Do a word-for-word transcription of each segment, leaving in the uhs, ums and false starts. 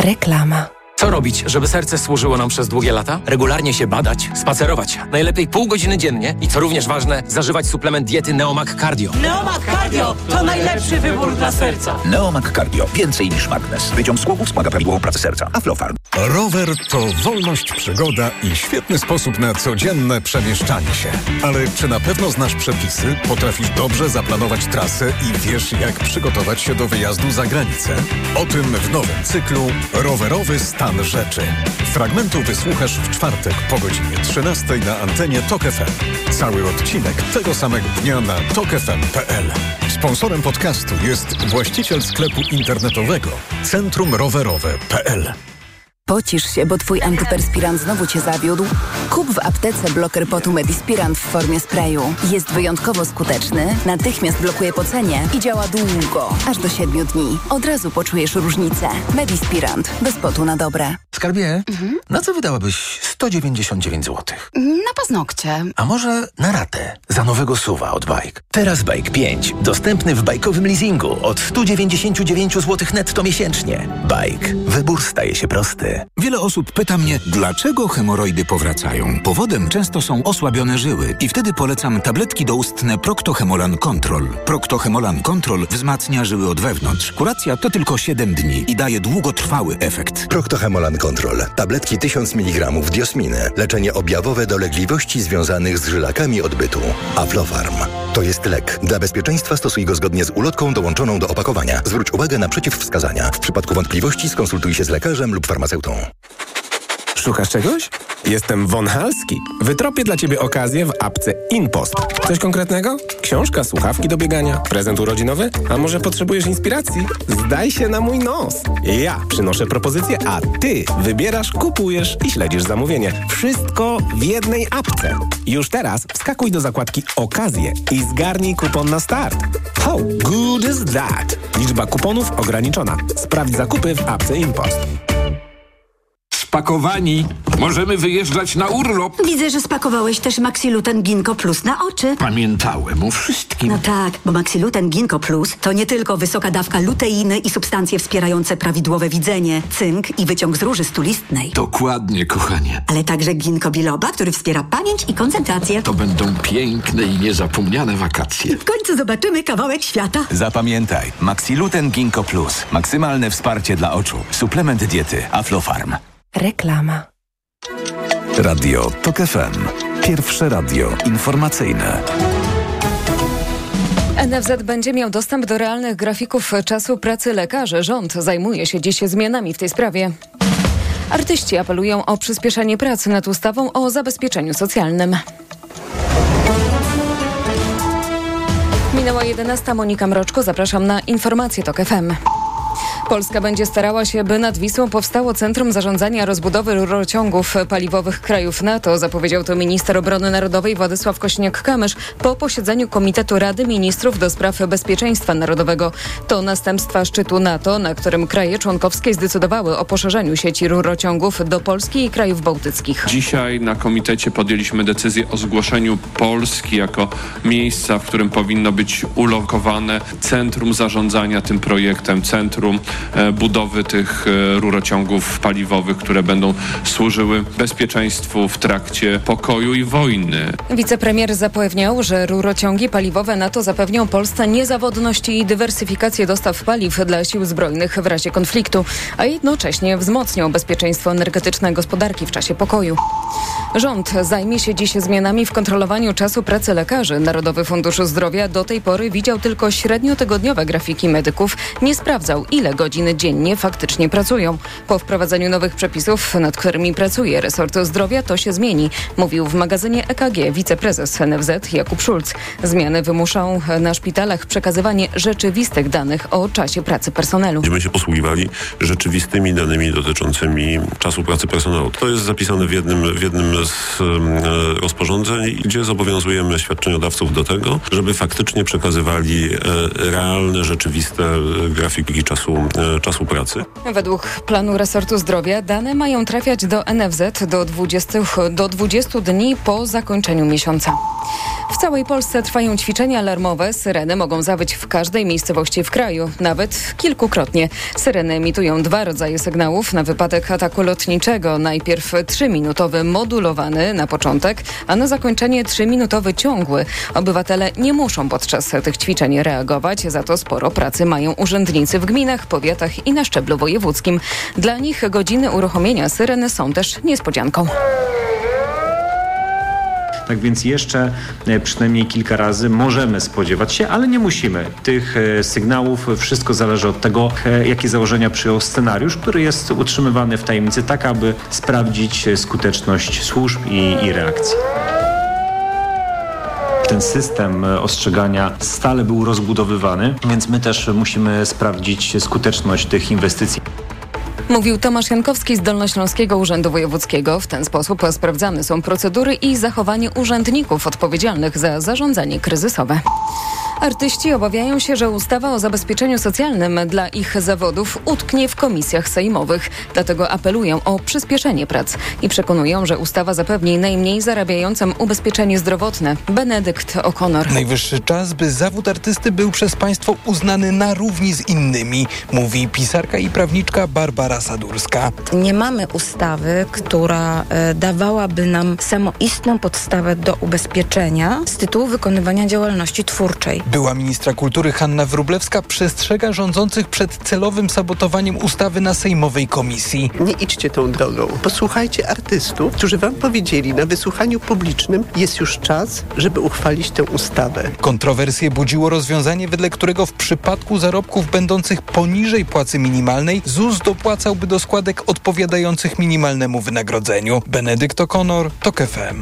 Reklama. Co robić, żeby serce służyło nam przez długie lata? Regularnie się badać, spacerować. Najlepiej pół godziny dziennie i co również ważne, zażywać suplement diety Neomag Cardio. Neomag Cardio to najlepszy wybór dla serca. Neomag Cardio. Więcej niż magnes. Wyciąg z głowów wspomaga prawidłową pracę serca. Aflofarm. Rower to wolność, przygoda i świetny sposób na codzienne przemieszczanie się. Ale czy na pewno znasz przepisy? Potrafisz dobrze zaplanować trasę i wiesz, jak przygotować się do wyjazdu za granicę? O tym w nowym cyklu Rowerowy stan rzeczy. Fragmentu wysłuchasz w czwartek po godzinie trzynastej na antenie Tok F M. Cały odcinek tego samego dnia na tok f m kropka p l. Sponsorem podcastu jest właściciel sklepu internetowego Centrum Rowerowe kropka p l. Pocisz się, bo twój antyperspirant znowu cię zawiódł? Kup w aptece bloker potu Medispirant w formie sprayu. Jest wyjątkowo skuteczny, natychmiast blokuje pocenie i działa długo, aż do siedmiu dni. Od razu poczujesz różnicę. Medispirant. Bez potu na dobre. Skarbie, mhm. na co wydałabyś sto dziewięćdziesiąt dziewięć złotych? Na paznokcie. A może na ratę za nowego suwa od Bike? Teraz Bike pięć. Dostępny w bajkowym leasingu od sto dziewięćdziesiąt dziewięć złotych netto miesięcznie. Bike. Wybór staje się prosty. Wiele osób pyta mnie, dlaczego hemoroidy powracają. Powodem często są osłabione żyły i wtedy polecam tabletki doustne Procto-Hemolan Control. Procto-Hemolan Control wzmacnia żyły od wewnątrz. Kuracja to tylko siedem dni i daje długotrwały efekt. Procto-Hemolan Control. Tabletki tysiąc miligramów diosminy. Leczenie objawowe dolegliwości związanych z żylakami odbytu. Aflofarm. To jest lek. Dla bezpieczeństwa stosuj go zgodnie z ulotką dołączoną do opakowania. Zwróć uwagę na przeciwwskazania. W przypadku wątpliwości skonsultuj się z lekarzem lub farmaceutą. Szukasz czegoś? Jestem Von Halski. Wytropię dla Ciebie okazję w apce InPost. Coś konkretnego? Książka, słuchawki do biegania, prezent urodzinowy? A może potrzebujesz inspiracji? Zdaj się na mój nos. Ja przynoszę propozycję, a Ty wybierasz, kupujesz i śledzisz zamówienie. Wszystko w jednej apce. Już teraz wskakuj do zakładki Okazje i zgarnij kupon na start. How good is that? Liczba kuponów ograniczona. Sprawdź zakupy w apce InPost. Spakowani. Możemy wyjeżdżać na urlop. Widzę, że spakowałeś też Maxiluten Ginkgo Plus na oczy. Pamiętałem o wszystkim. No tak, bo Maxiluten Ginkgo Plus to nie tylko wysoka dawka luteiny i substancje wspierające prawidłowe widzenie, cynk i wyciąg z róży stulistnej. Dokładnie, kochanie. Ale także ginkgo biloba, który wspiera pamięć i koncentrację. To będą piękne i niezapomniane wakacje. W końcu zobaczymy kawałek świata. Zapamiętaj, Maxiluten Ginkgo Plus. Maksymalne wsparcie dla oczu. Suplement diety Aflofarm. Reklama. Radio Tok F M. Pierwsze radio informacyjne. N F Z będzie miał dostęp do realnych grafików czasu pracy lekarzy. Rząd zajmuje się dziś zmianami w tej sprawie. Artyści apelują o przyspieszenie pracy nad ustawą o zabezpieczeniu socjalnym. Minęła jedenasta. Monika Mroczko, zapraszam na informacje Tok F M. Polska będzie starała się, by nad Wisłą powstało Centrum Zarządzania Rozbudowy Rurociągów Paliwowych krajów NATO, zapowiedział to minister obrony narodowej Władysław Kośniak-Kamysz po posiedzeniu Komitetu Rady Ministrów do spraw bezpieczeństwa narodowego. To następstwa szczytu NATO, na którym kraje członkowskie zdecydowały o poszerzeniu sieci rurociągów do Polski i krajów bałtyckich. Dzisiaj na komitecie podjęliśmy decyzję o zgłoszeniu Polski jako miejsca, w którym powinno być ulokowane Centrum Zarządzania tym projektem, Centrum budowy tych rurociągów paliwowych, które będą służyły bezpieczeństwu w trakcie pokoju i wojny. Wicepremier zapewniał, że rurociągi paliwowe NATO zapewnią Polsce niezawodność i dywersyfikację dostaw paliw dla sił zbrojnych w razie konfliktu, a jednocześnie wzmocnią bezpieczeństwo energetyczne gospodarki w czasie pokoju. Rząd zajmie się dziś zmianami w kontrolowaniu czasu pracy lekarzy. Narodowy Fundusz Zdrowia do tej pory widział tylko średniotygodniowe grafiki medyków, nie sprawdzał, ile godzin dziennie faktycznie pracują. Po wprowadzeniu nowych przepisów, nad którymi pracuje resort zdrowia, to się zmieni, mówił w magazynie E K G wiceprezes N F Z Jakub Szulc. Zmiany wymuszą na szpitalach przekazywanie rzeczywistych danych o czasie pracy personelu. Będziemy się posługiwali rzeczywistymi danymi dotyczącymi czasu pracy personelu. To jest zapisane w jednym, w jednym z rozporządzeń, gdzie zobowiązujemy świadczeniodawców do tego, żeby faktycznie przekazywali realne, rzeczywiste grafiki czasu, czasu pracy. Według planu resortu zdrowia dane mają trafiać do N F Z do dwudziestu, do dwudziestu dni po zakończeniu miesiąca. W całej Polsce trwają ćwiczenia alarmowe. Syreny mogą zawyć w każdej miejscowości w kraju, nawet kilkukrotnie. Syreny emitują dwa rodzaje sygnałów na wypadek ataku lotniczego. Najpierw trzyminutowy modulowany na początek, a na zakończenie trzyminutowy ciągły. Obywatele nie muszą podczas tych ćwiczeń reagować, za to sporo pracy mają urzędnicy w gminach, powiatach i na szczeblu wojewódzkim. Dla nich godziny uruchomienia syreny są też niespodzianką. Tak więc jeszcze przynajmniej kilka razy możemy spodziewać się, ale nie musimy tych sygnałów. Wszystko zależy od tego, jakie założenia przyjął scenariusz, który jest utrzymywany w tajemnicy, tak aby sprawdzić skuteczność służb i, i reakcji. Ten system ostrzegania stale był rozbudowywany, więc my też musimy sprawdzić skuteczność tych inwestycji. Mówił Tomasz Jankowski z Dolnośląskiego Urzędu Wojewódzkiego. W ten sposób sprawdzane są procedury i zachowanie urzędników odpowiedzialnych za zarządzanie kryzysowe. Artyści obawiają się, że ustawa o zabezpieczeniu socjalnym dla ich zawodów utknie w komisjach sejmowych. Dlatego apelują o przyspieszenie prac i przekonują, że ustawa zapewni najmniej zarabiającym ubezpieczenie zdrowotne. Benedykt O'Connor. Najwyższy czas, by zawód artysty był przez państwo uznany na równi z innymi, mówi pisarka i prawniczka Barbara Sadurska. Nie mamy ustawy, która e, dawałaby nam samoistną podstawę do ubezpieczenia z tytułu wykonywania działalności twórczej. Była ministra kultury Hanna Wróblewska przestrzega rządzących przed celowym sabotowaniem ustawy na sejmowej komisji. Nie idźcie tą drogą. Posłuchajcie artystów, którzy wam powiedzieli na wysłuchaniu publicznym, jest już czas, żeby uchwalić tę ustawę. Kontrowersje budziło rozwiązanie, wedle którego w przypadku zarobków będących poniżej płacy minimalnej Z U S dopłacałby do składek odpowiadających minimalnemu wynagrodzeniu. Benedykt O'Connor, TOK F M.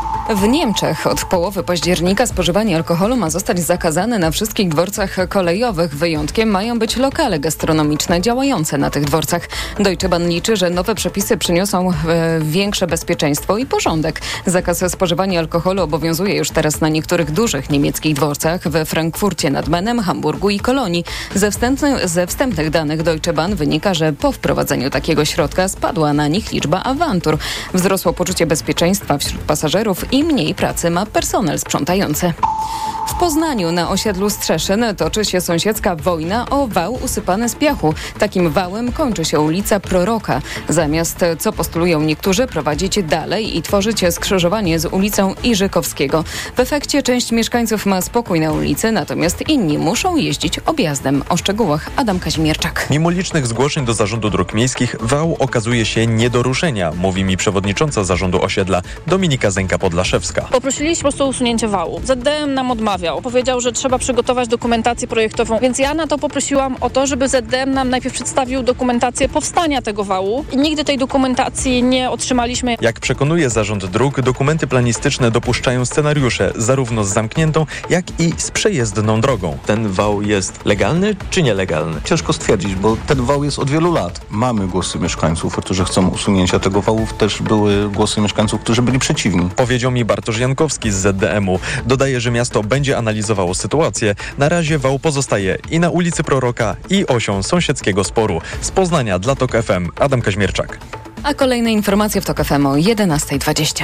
W Niemczech od połowy października spożywanie alkoholu ma zostać zakazane na wszystkich dworcach kolejowych. Wyjątkiem mają być lokale gastronomiczne działające na tych dworcach. Deutsche Bahn liczy, że nowe przepisy przyniosą e, większe bezpieczeństwo i porządek. Zakaz spożywania alkoholu obowiązuje już teraz na niektórych dużych niemieckich dworcach we Frankfurcie nad Menem, Hamburgu i Kolonii. Ze, wstępny, ze wstępnych danych Deutsche Bahn wynika, że po wprowadzeniu takiego środka spadła na nich liczba awantur. Wzrosło poczucie bezpieczeństwa wśród pasażerów i mniej pracy ma personel sprzątający. W Poznaniu na osiedlu Strzeszyn toczy się sąsiedzka wojna o wał usypany z piachu. Takim wałem kończy się ulica Proroka. Zamiast, co postulują niektórzy, prowadzić dalej i tworzyć skrzyżowanie z ulicą Iżykowskiego. W efekcie część mieszkańców ma spokój na ulicy, natomiast inni muszą jeździć objazdem. O szczegółach Adam Kazimierczak. Mimo licznych zgłoszeń do Zarządu Dróg Miejskich wał okazuje się nie do ruszenia, mówi mi przewodnicząca Zarządu Osiedla Dominika Zenka-Podlaszewska. Poprosiliśmy po prostu o usunięcie wału. Z D M nam odmawiał. Powiedział, że trzeba przygotować dokumentację projektową, więc ja na to poprosiłam o to, żeby Z D M nam najpierw przedstawił dokumentację powstania tego wału i nigdy tej dokumentacji nie otrzymaliśmy. Jak przekonuje Zarząd Dróg, dokumenty planistyczne dopuszczają scenariusze zarówno z zamkniętą, jak i z przejezdną drogą. Ten wał jest legalny czy nielegalny? Ciężko stwierdzić, bo ten wał jest od wielu lat. Mamy głosy mieszkańców, którzy chcą usunięcia tego wału. Też były głosy mieszkańców, którzy byli przeciwni. Powiedział mi Bartosz Jankowski z Z D M u. Dodaje, że miasto będzie analizowało sytuację. Na razie wał pozostaje i na ulicy Proroka, i osią sąsiedzkiego sporu. Z Poznania dla TOK F M Adam Kaźmierczak. A kolejne informacje w TOK F M o jedenasta dwadzieścia.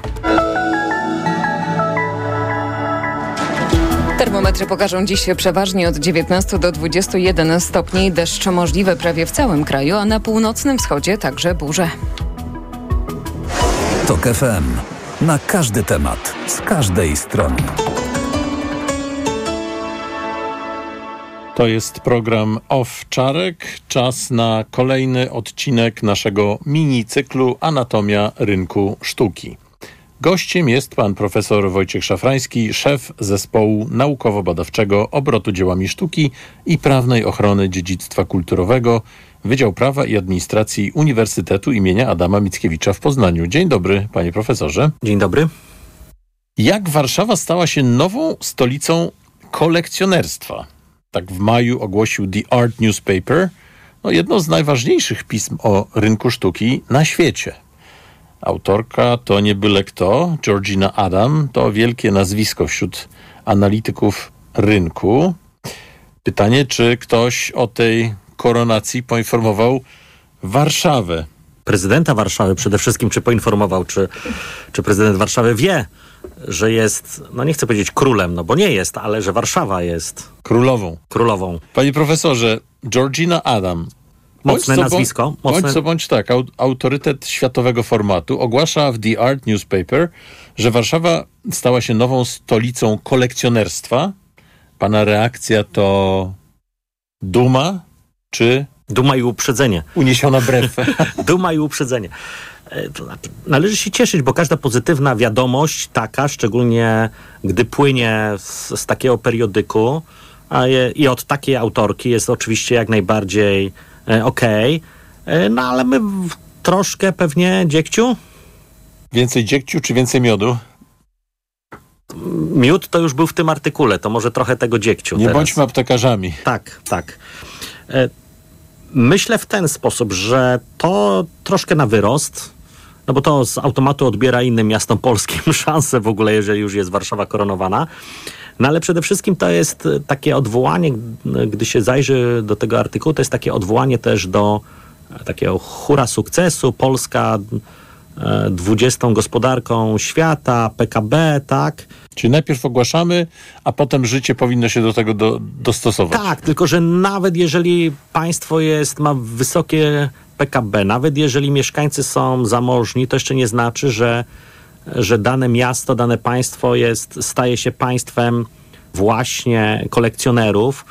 Termometry pokażą dziś przeważnie od dziewiętnastu do dwudziestu jeden stopni. Deszcz możliwy prawie w całym kraju, a na północnym wschodzie także burze. TOK F M. Na każdy temat, z każdej strony. To jest program Owczarek. Czas na kolejny odcinek naszego mini-cyklu Anatomia rynku sztuki. Gościem jest pan profesor Wojciech Szafrański, szef zespołu naukowo-badawczego obrotu dziełami sztuki i prawnej ochrony dziedzictwa kulturowego, Wydział Prawa i Administracji Uniwersytetu imienia Adama Mickiewicza w Poznaniu. Dzień dobry, panie profesorze. Dzień dobry. Jak Warszawa stała się nową stolicą kolekcjonerstwa? Tak w maju ogłosił The Art Newspaper, no jedno z najważniejszych pism o rynku sztuki na świecie. Autorka to nie byle kto. Georgina Adam to wielkie nazwisko wśród analityków rynku. Pytanie, czy ktoś o tej koronacji poinformował Warszawę? Prezydenta Warszawy przede wszystkim, czy poinformował, czy, czy prezydent Warszawy wie, że jest, no nie chcę powiedzieć królem, no bo nie jest, ale że Warszawa jest królową. Królową. Panie profesorze, Georgina Adam. Mocne bądź nazwisko. Bądź, mocne... bądź co bądź tak, autorytet światowego formatu ogłasza w The Art Newspaper, że Warszawa stała się nową stolicą kolekcjonerstwa. Pana reakcja to duma, czy... Duma i uprzedzenie. Uniesiona brew. Duma i uprzedzenie. To znaczy, należy się cieszyć, bo każda pozytywna wiadomość taka, szczególnie gdy płynie z, z takiego periodyku a je, i od takiej autorki, jest oczywiście jak najbardziej e, okej. Okay. No ale my w, troszkę pewnie dziegciu? Więcej dziegciu czy więcej miodu? Miód to już był w tym artykule, to może trochę tego dziegciu. Nie teraz. Bądźmy aptekarzami. Tak, tak. E, myślę w ten sposób, że to troszkę na wyrost, no bo to z automatu odbiera innym miastom polskim szansę w ogóle, jeżeli już jest Warszawa koronowana. No ale przede wszystkim to jest takie odwołanie, gdy się zajrzy do tego artykułu, to jest takie odwołanie też do takiego hura sukcesu. Polska dwudziestą gospodarką świata, P K B, tak? Czyli najpierw ogłaszamy, a potem życie powinno się do tego do, dostosować. Tak, tylko że nawet jeżeli państwo jest, ma wysokie P K B, nawet jeżeli mieszkańcy są zamożni, to jeszcze nie znaczy, że, że dane miasto, dane państwo jest, staje się państwem właśnie kolekcjonerów,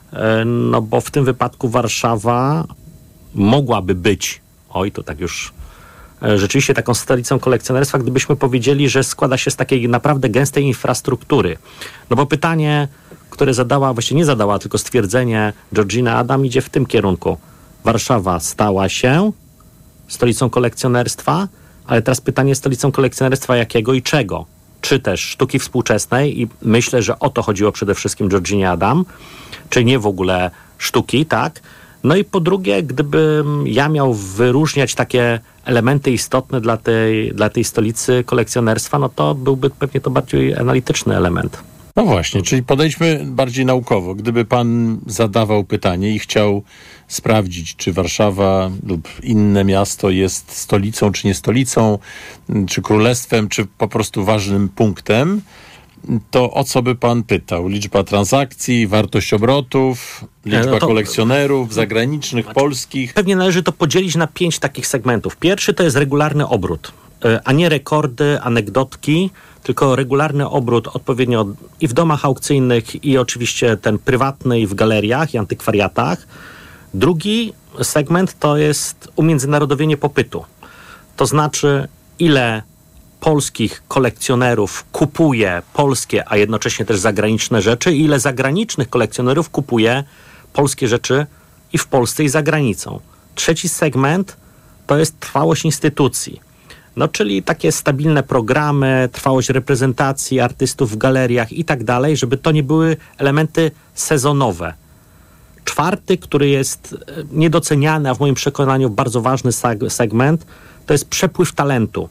no bo w tym wypadku Warszawa mogłaby być, oj to tak już rzeczywiście taką stolicą kolekcjonerstwa, gdybyśmy powiedzieli, że składa się z takiej naprawdę gęstej infrastruktury. No bo pytanie, które zadała, właściwie nie zadała, tylko stwierdzenie Georgina Adam idzie w tym kierunku. Warszawa stała się stolicą kolekcjonerstwa, ale teraz pytanie stolicą kolekcjonerstwa jakiego i czego? Czy też sztuki współczesnej i myślę, że o to chodziło przede wszystkim Georginie Adam, czy nie w ogóle sztuki, tak? No i po drugie, gdybym ja miał wyróżniać takie elementy istotne dla tej, dla tej stolicy kolekcjonerstwa, no to byłby pewnie to bardziej analityczny element. No właśnie, czyli podejdźmy bardziej naukowo. Gdyby pan zadawał pytanie i chciał sprawdzić, czy Warszawa lub inne miasto jest stolicą, czy nie stolicą, czy królestwem, czy po prostu ważnym punktem, to o co by pan pytał? Liczba transakcji, wartość obrotów, liczba no to, kolekcjonerów zagranicznych, znaczy, polskich? Pewnie należy to podzielić na pięć takich segmentów. Pierwszy to jest regularny obrót, a nie rekordy, anegdotki, tylko regularny obrót odpowiednio i w domach aukcyjnych, i oczywiście ten prywatny, i w galeriach, i antykwariatach. Drugi segment to jest umiędzynarodowienie popytu. To znaczy, ile polskich kolekcjonerów kupuje polskie, a jednocześnie też zagraniczne rzeczy, i ile zagranicznych kolekcjonerów kupuje polskie rzeczy i w Polsce, i za granicą. Trzeci segment to jest trwałość instytucji. No, czyli takie stabilne programy, trwałość reprezentacji artystów w galeriach i tak dalej, żeby to nie były elementy sezonowe. Czwarty, który jest niedoceniany, a w moim przekonaniu bardzo ważny segment, to jest przepływ talentu.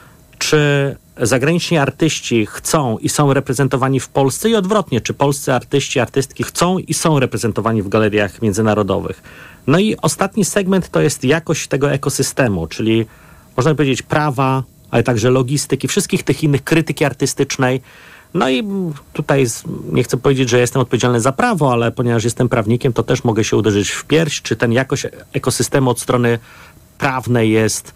Czy zagraniczni artyści chcą i są reprezentowani w Polsce i odwrotnie, czy polscy artyści, artystki chcą i są reprezentowani w galeriach międzynarodowych. No i ostatni segment to jest jakość tego ekosystemu, czyli można by powiedzieć prawa, ale także logistyki, wszystkich tych innych, krytyki artystycznej. No i tutaj nie chcę powiedzieć, że jestem odpowiedzialny za prawo, ale ponieważ jestem prawnikiem, to też mogę się uderzyć w pierś, czy ten jakość ekosystemu od strony prawnej jest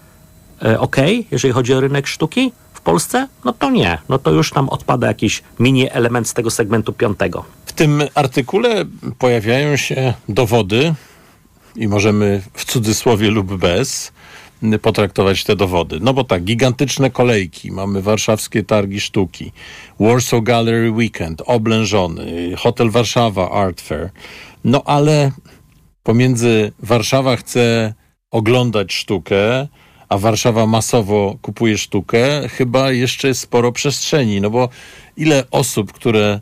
e, okej, okay, jeżeli chodzi o rynek sztuki w Polsce? No to nie. No to już nam odpada jakiś mini element z tego segmentu piątego. W tym artykule pojawiają się dowody i możemy w cudzysłowie lub bez potraktować te dowody. No bo tak, gigantyczne kolejki, mamy warszawskie targi sztuki, Warsaw Gallery Weekend, oblężony, Hotel Warszawa Art Fair. No ale pomiędzy Warszawa chce oglądać sztukę, a Warszawa masowo kupuje sztukę, chyba jeszcze jest sporo przestrzeni, no bo ile osób, które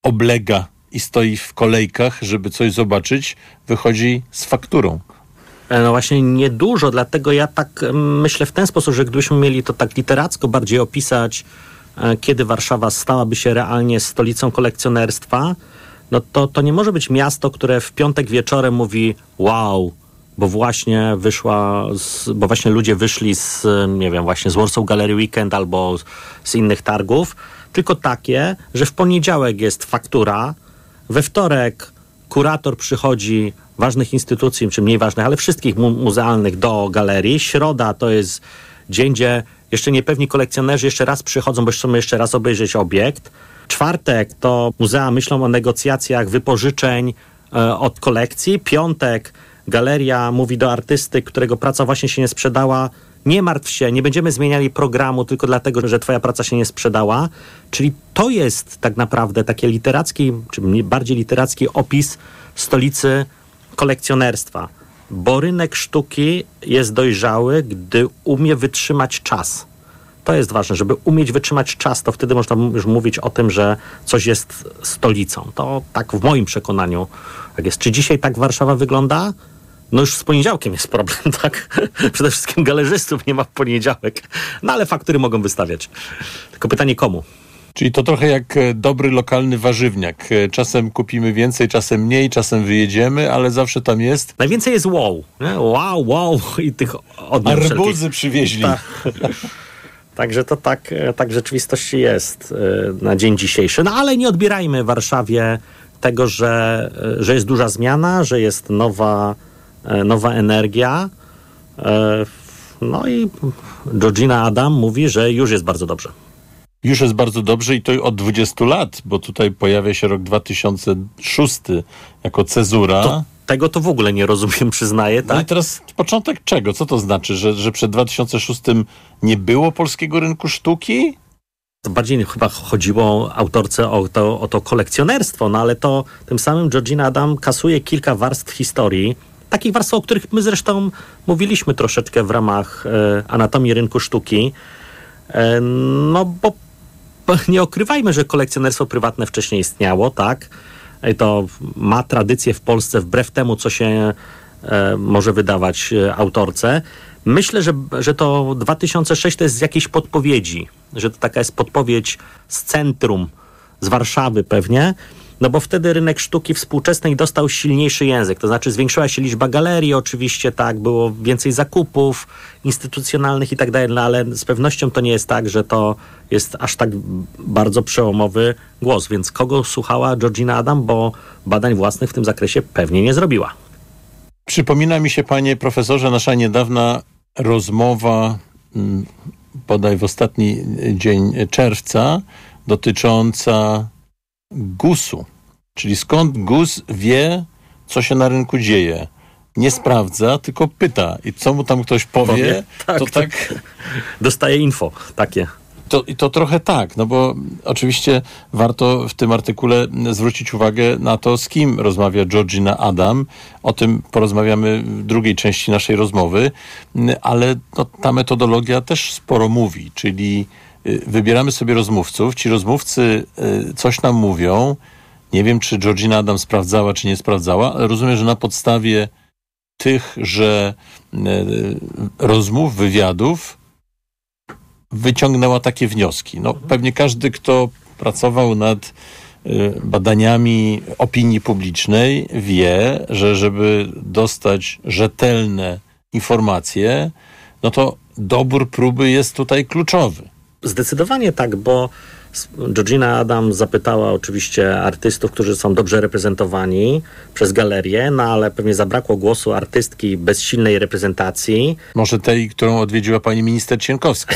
oblega i stoi w kolejkach, żeby coś zobaczyć, wychodzi z fakturą. No właśnie niedużo, dlatego ja tak myślę w ten sposób, że gdybyśmy mieli to tak literacko bardziej opisać, kiedy Warszawa stałaby się realnie stolicą kolekcjonerstwa, no to to nie może być miasto, które w piątek wieczorem mówi wow, bo właśnie wyszła, z, bo właśnie ludzie wyszli z, nie wiem, właśnie z Warsaw Gallery Weekend albo z innych targów, tylko takie, że w poniedziałek jest faktura, we wtorek kurator przychodzi ważnych instytucji, czy mniej ważnych, ale wszystkich mu- muzealnych do galerii, środa to jest dzień, gdzie jeszcze niepewni kolekcjonerzy jeszcze raz przychodzą, bo chcą jeszcze raz obejrzeć obiekt. Czwartek to muzea myślą o negocjacjach wypożyczeń e, od kolekcji. Piątek galeria mówi do artysty, którego praca właśnie się nie sprzedała, nie martw się, nie będziemy zmieniali programu tylko dlatego, że twoja praca się nie sprzedała. Czyli to jest tak naprawdę taki literacki, czy bardziej literacki opis stolicy kolekcjonerstwa. Bo rynek sztuki jest dojrzały, gdy umie wytrzymać czas. To jest ważne, żeby umieć wytrzymać czas, to wtedy można już mówić o tym, że coś jest stolicą. To tak w moim przekonaniu tak jest. Czy dzisiaj tak Warszawa wygląda? No już z poniedziałkiem jest problem, tak? Przede wszystkim galerzystów nie ma w poniedziałek. No ale faktury mogą wystawiać. Tylko pytanie komu? Czyli to trochę jak dobry lokalny warzywniak. Czasem kupimy więcej, czasem mniej, czasem wyjedziemy, ale zawsze tam jest. Najwięcej jest wow. Nie? Wow, wow i tych odmian Arbuzy wszelkich. przywieźli. Tak. Także to tak, tak w rzeczywistości jest na dzień dzisiejszy. No ale nie odbierajmy Warszawie tego, że, że jest duża zmiana, że jest nowa, nowa energia. No i Georgina Adam mówi, że już jest bardzo dobrze. Już jest bardzo dobrze i to od dwudziestu lat, bo tutaj pojawia się rok dwa tysiące szósty jako cezura. To, tego to w ogóle nie rozumiem, przyznaję. Tak? No i teraz początek czego? Co to znaczy? Że, że przed dwa tysiące szóstym nie było polskiego rynku sztuki? Bardziej chyba chodziło autorce o to, o to kolekcjonerstwo, no ale to tym samym Georgina Adam kasuje kilka warstw historii, takich warstw, o których my zresztą mówiliśmy troszeczkę w ramach e, anatomii rynku sztuki. E, no bo nie ukrywajmy, że kolekcjonerstwo prywatne wcześniej istniało, tak? I to ma tradycję w Polsce wbrew temu, co się e, może wydawać e, autorce. Myślę, że, że to dwa tysiące szósty to jest z jakiejś podpowiedzi, że to taka jest podpowiedź z centrum, z Warszawy pewnie, no bo wtedy rynek sztuki współczesnej dostał silniejszy język, to znaczy zwiększyła się liczba galerii oczywiście, tak, było więcej zakupów instytucjonalnych i tak dalej, no ale z pewnością to nie jest tak, że to jest aż tak bardzo przełomowy głos, więc kogo słuchała Georgina Adam, bo badań własnych w tym zakresie pewnie nie zrobiła. Przypomina mi się, panie profesorze, nasza niedawna rozmowa, bodaj w ostatni dzień czerwca, dotycząca gusu. Czyli skąd gus wie, co się na rynku dzieje. Nie sprawdza, tylko pyta. I co mu tam ktoś powie, powie tak, to tak... Dostaje info takie. To, I to trochę tak, no bo oczywiście warto w tym artykule zwrócić uwagę na to, z kim rozmawia Georgina Adam. O tym porozmawiamy w drugiej części naszej rozmowy, ale no, ta metodologia też sporo mówi, czyli wybieramy sobie rozmówców, ci rozmówcy coś nam mówią. Nie wiem, czy Georgina Adam sprawdzała, czy nie sprawdzała, ale rozumiem, że na podstawie tychże rozmów, wywiadów wyciągnęła takie wnioski. No, pewnie każdy, kto pracował nad y, badaniami opinii publicznej, wie, że żeby dostać rzetelne informacje, no to dobór próby jest tutaj kluczowy. Zdecydowanie tak, bo Georgina Adam zapytała oczywiście artystów, którzy są dobrze reprezentowani przez galerię, no ale pewnie zabrakło głosu artystki bez silnej reprezentacji. Może tej, którą odwiedziła pani minister Cienkowska.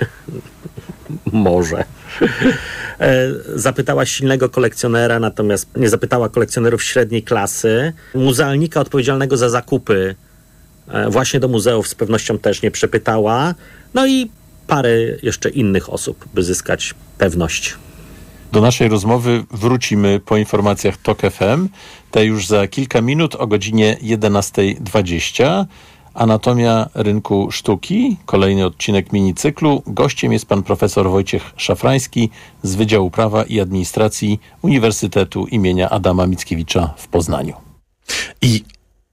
Może. Zapytała silnego kolekcjonera, natomiast nie zapytała kolekcjonerów średniej klasy. Muzealnika odpowiedzialnego za zakupy właśnie do muzeów z pewnością też nie przepytała. No i parę jeszcze innych osób, by zyskać pewność. Do naszej rozmowy wrócimy po informacjach Tok F M. Te już za kilka minut o godzinie jedenasta dwadzieścia. Anatomia rynku sztuki, kolejny odcinek minicyklu. Gościem jest pan profesor Wojciech Szafrański z Wydziału Prawa i Administracji Uniwersytetu imienia Adama Mickiewicza w Poznaniu. I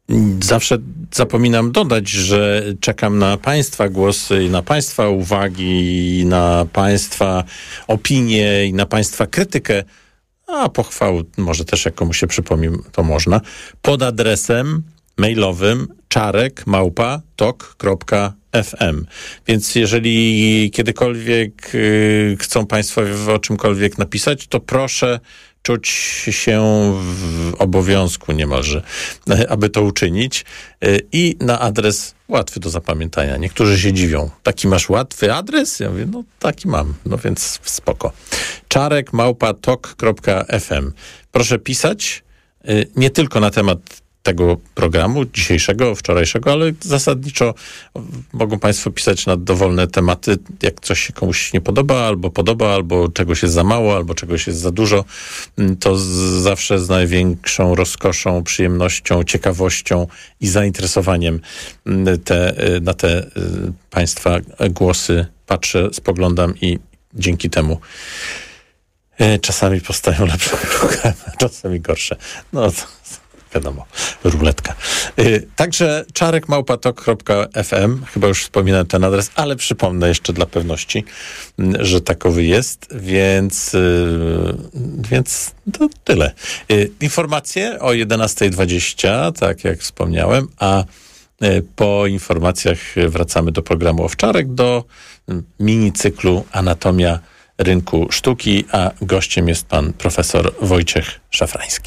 Zawsze zapominam dodać, że czekam na Państwa głosy i na Państwa uwagi, i na Państwa opinie, i na Państwa krytykę, a pochwał może też jak komuś się przypomni, to można, pod adresem mailowym czarek małpa tok kropka f m. Więc jeżeli kiedykolwiek y, chcą Państwo o czymkolwiek napisać, to proszę czuć się w obowiązku niemalże, aby to uczynić. I na adres łatwy do zapamiętania. Niektórzy się dziwią. Taki masz łatwy adres? Ja mówię, no taki mam. No więc spoko. czarek małpa tok kropka f m. Proszę pisać nie tylko na temat tego programu dzisiejszego, wczorajszego, ale zasadniczo mogą Państwo pisać na dowolne tematy, jak coś się komuś nie podoba, albo podoba, albo czegoś jest za mało, albo czegoś jest za dużo. To z, zawsze z największą rozkoszą, przyjemnością, ciekawością i zainteresowaniem te, na te Państwa głosy patrzę, spoglądam i dzięki temu czasami powstają lepsze programy, czasami gorsze. No to wiadomo, ruletka. Yy, także czarek małpa tok kropka f m, chyba już wspominałem ten adres, ale przypomnę jeszcze dla pewności, yy, że takowy jest, więc, yy, więc to tyle. Yy, informacje o jedenasta dwadzieścia, tak jak wspomniałem, a yy, po informacjach wracamy do programu Owczarek, do yy, minicyklu Anatomia rynku sztuki, a gościem jest pan profesor Wojciech Szafrański.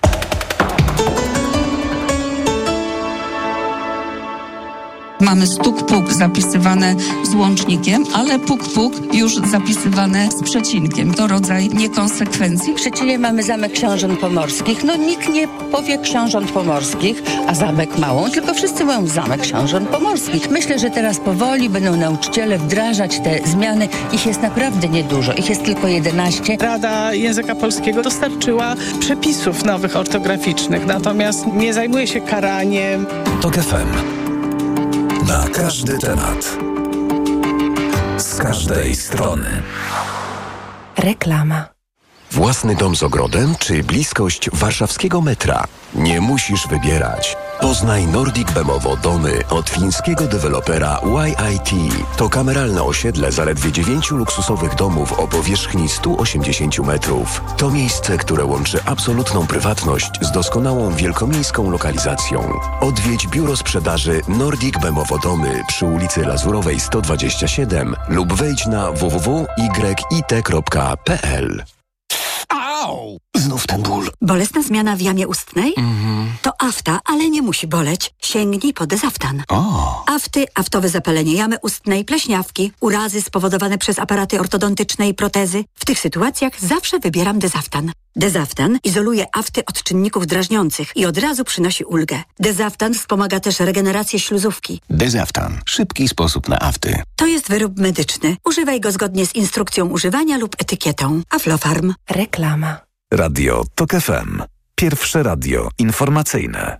Mamy stuk-puk zapisywane z łącznikiem, ale puk-puk już zapisywane z przecinkiem. To rodzaj niekonsekwencji. W Szczecinie mamy Zamek Książąt Pomorskich. No nikt nie powie Książąt Pomorskich, a Zamek Małą, tylko wszyscy mówią Zamek Książąt Pomorskich. Myślę, że teraz powoli będą nauczyciele wdrażać te zmiany. Ich jest naprawdę niedużo. Ich jest tylko jedenaście. Rada Języka Polskiego dostarczyła przepisów nowych ortograficznych, natomiast nie zajmuje się karaniem. TOK F M. Na każdy temat. Z każdej strony. Reklama. Własny dom z ogrodem czy bliskość warszawskiego metra? Nie musisz wybierać. Poznaj Nordic Bemowo domy od fińskiego dewelopera Y I T. To kameralne osiedle zaledwie dziewięciu luksusowych domów o powierzchni sto osiemdziesiąt metrów. To miejsce, które łączy absolutną prywatność z doskonałą wielkomiejską lokalizacją. Odwiedź biuro sprzedaży Nordic Bemowo domy przy ulicy Lazurowej sto dwadzieścia siedem lub wejdź na w w w kropka y i t kropka p l. Au! Znów ten ból. Bolesna zmiana w jamie ustnej? Mhm. To afta, ale nie musi boleć. Sięgnij po Dezaftan. O! Afty, aftowe zapalenie jamy ustnej, pleśniawki, urazy spowodowane przez aparaty ortodontyczne i protezy. W tych sytuacjach zawsze wybieram Dezaftan. Dezaftan izoluje afty od czynników drażniących i od razu przynosi ulgę. Dezaftan wspomaga też regenerację śluzówki. Dezaftan. Szybki sposób na afty. To jest wyrób medyczny. Używaj go zgodnie z instrukcją używania lub etykietą. Aflofarm. Reklama. Radio TOK F M. Pierwsze radio informacyjne.